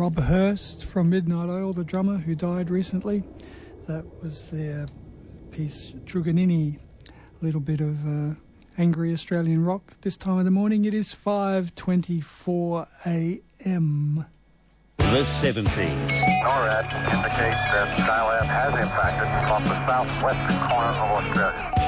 Rob Hurst from Midnight Oil, the drummer who died recently. That was their piece Truganini, a little bit of angry Australian rock this time of the morning. It is 5:24 a.m. The 70s. NORAD indicates that Skylab has impacted off the southwestern corner of Australia.